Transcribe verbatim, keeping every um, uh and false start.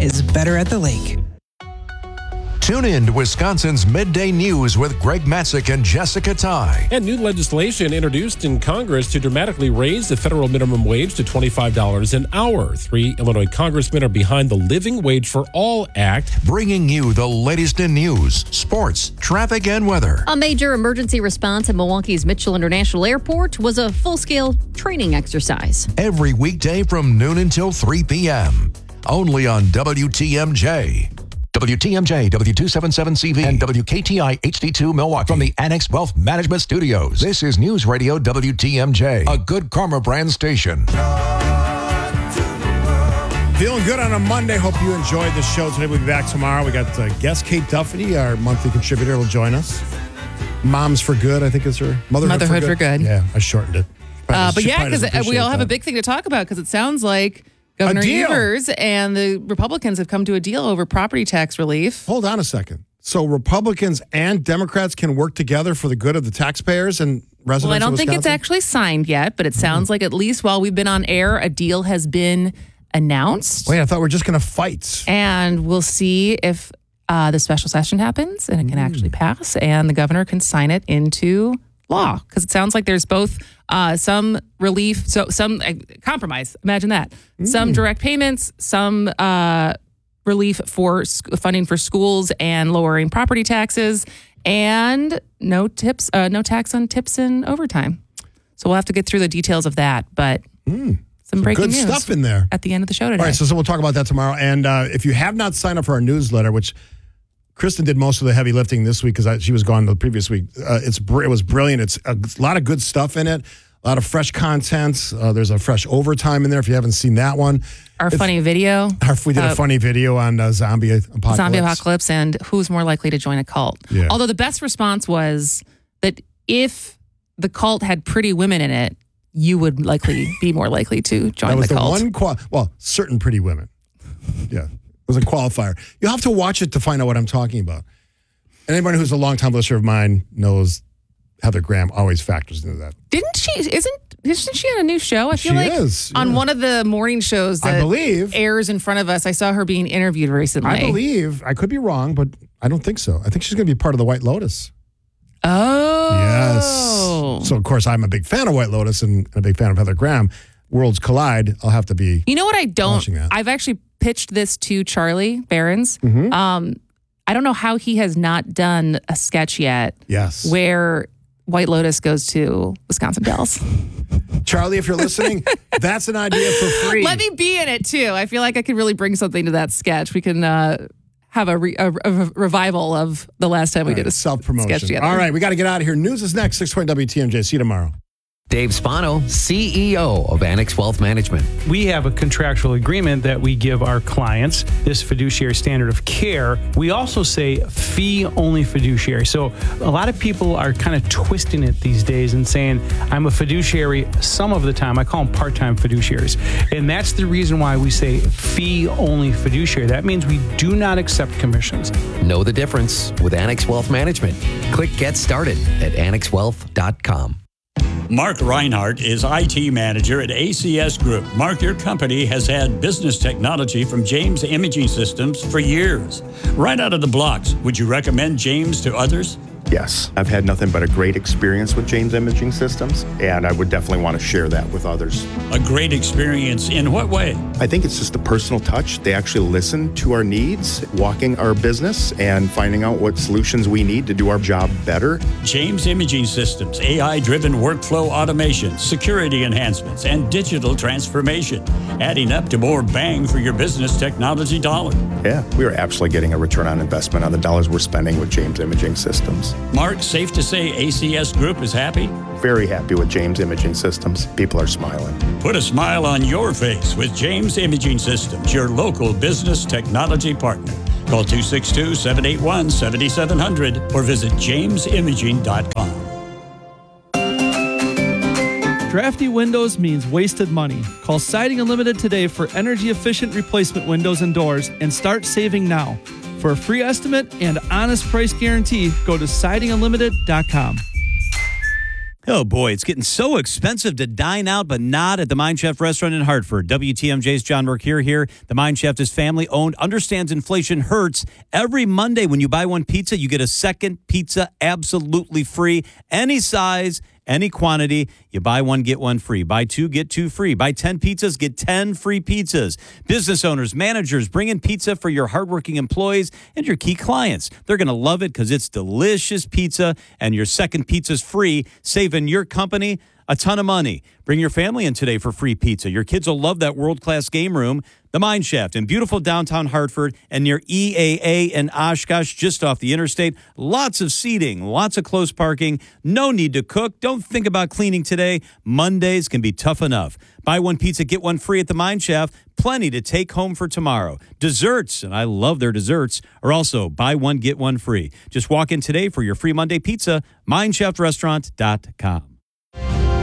is better at the lake. Tune in to Wisconsin's Midday News with Greg Matzik and Jessica Ty. And new legislation introduced in Congress to dramatically raise the federal minimum wage to twenty-five dollars an hour. Three Illinois congressmen are behind the Living Wage for All Act. Bringing you the latest in news, sports, traffic, and weather. A major emergency response at Milwaukee's Mitchell International Airport was a full-scale training exercise. Every weekday from noon until three p.m. Only on W T M J. W T M J, W two seventy-seven C V, and W K T I H D two Milwaukee. From the Annex Wealth Management Studios, this is News Radio W T M J, a Good Karma brand station. Feeling good on a Monday. Hope you enjoyed the show today. We'll be back tomorrow. We got uh, guest Kate Duffy, our monthly contributor, will join us. Moms for Good, I think is her. Motherhood, Motherhood for, for good. Good. Yeah, I shortened it. Uh, but she yeah, probably because doesn't we all have appreciate a big thing to talk about because it sounds like Governor deal. Evers and the Republicans have come to a deal over property tax relief. Hold on a second. So Republicans and Democrats can work together for the good of the taxpayers and residents Well, I don't of think it's Wisconsin? actually signed yet, but it sounds like at least while we've been on air, a deal has been announced. Wait, I thought we were just going to fight. And we'll see if uh, the special session happens and it can actually pass and the governor can sign it into law. Because it sounds like there's both uh, some relief, so some uh, compromise. Imagine that. Mm. Some direct payments, some uh, relief for sc- funding for schools and lowering property taxes, and no tips, uh, no tax on tips and overtime. So we'll have to get through the details of that. But mm. some breaking good news stuff in there at the end of the show today. All right, so, so we'll talk about that tomorrow. And uh, if you have not signed up for our newsletter, which Kristen did most of the heavy lifting this week because she was gone the previous week. Uh, it's it was brilliant. It's a lot of good stuff in it. A lot of fresh content. Uh, there's a fresh overtime in there if you haven't seen that one. Our it's, funny video. Our, we did uh, a funny video on uh, zombie apocalypse. Zombie apocalypse and who's more likely to join a cult. Yeah. Although the best response was that if the cult had pretty women in it, you would likely be more likely to join that was the the cult. One qual- well, certain pretty women. Yeah. It was a qualifier. You'll have to watch it to find out what I'm talking about. Anybody who's a longtime listener of mine knows Heather Graham always factors into that. Didn't she? Isn't isn't she on a new show? I feel she like is, yeah. on one of the morning shows that I believe airs in front of us. I saw her being interviewed recently. I believe. I could be wrong, but I don't think so. I think she's going to be part of the White Lotus. Oh, yes. So of course I'm a big fan of White Lotus and a big fan of Heather Graham. Worlds collide. I'll have to be. You know what? I don't. That. I've actually pitched this to Charlie Barons. Mm-hmm. Um, I don't know how he has not done a sketch yet. Yes. Where White Lotus goes to Wisconsin Dells. Charlie, if you're listening, that's an idea for free. Let me be in it too. I feel like I could really bring something to that sketch. We can uh, have a, re- a, a revival of the last time we All did right, a self-promotion. sketch together. All right, we got to get out of here. News is next. six twenty W T M J. See you tomorrow. Dave Spano, C E O of Annex Wealth Management. We have a contractual agreement that we give our clients, this fiduciary standard of care. We also say fee-only fiduciary. So a lot of people are kind of twisting it these days and saying, I'm a fiduciary some of the time. I call them part-time fiduciaries. And that's the reason why we say fee-only fiduciary. That means we do not accept commissions. Know the difference with Annex Wealth Management. Click Get Started at annex wealth dot com. Mark Reinhardt is I T manager at A C S Group. Mark, your company has had business technology from James Imaging Systems for years. Right out of the blocks, would you recommend James to others? Yes, I've had nothing but a great experience with James Imaging Systems, and I would definitely want to share that with others. A great experience in what way? I think it's just a personal touch. They actually listen to our needs, walking our business, and finding out what solutions we need to do our job better. James Imaging Systems, A I-driven workflow automation, security enhancements, and digital transformation, adding up to more bang for your business technology dollar. Yeah, we are absolutely getting a return on investment on the dollars we're spending with James Imaging Systems. Mark, safe to say A C S Group is happy? Very happy with James Imaging Systems. People are smiling. Put a smile on your face with James Imaging Systems, your local business technology partner. Call two six two, seven eight one, seven seven zero zero or visit james imaging dot com. Drafty windows means wasted money. Call Siding Unlimited today for energy-efficient replacement windows and doors and start saving now. For a free estimate and honest price guarantee, go to siding unlimited dot com. Oh, boy, it's getting so expensive to dine out, but not at the Mine Shaft restaurant in Hartford. W T M J's John Mercure here. The Mine Shaft is family-owned, understands inflation hurts. Every Monday when you buy one pizza, you get a second pizza absolutely free. Any size, any quantity. You buy one, get one free. Buy two, get two free. Buy ten pizzas, get ten free pizzas. Business owners, managers, bring in pizza for your hardworking employees and your key clients. They're going to love it because it's delicious pizza, and your second pizza's free, saving your company a ton of money. Bring your family in today for free pizza. Your kids will love that world-class game room, the Mine Shaft, in beautiful downtown Hartford and near E A A and Oshkosh, just off the interstate. Lots of seating, lots of close parking, no need to cook. Don't think about cleaning today. Mondays can be tough enough. Buy one pizza, get one free at the Mine Shaft. Plenty to take home for tomorrow. Desserts, and I love their desserts, are also buy one, get one free. Just walk in today for your free Monday pizza, mine shaft restaurant dot com.